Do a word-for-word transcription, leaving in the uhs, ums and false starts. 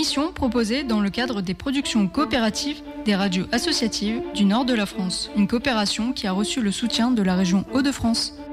émission proposée dans le cadre des productions coopératives des radios associatives du nord de la France. Une coopération qui a reçu le soutien de la région Hauts-de-France.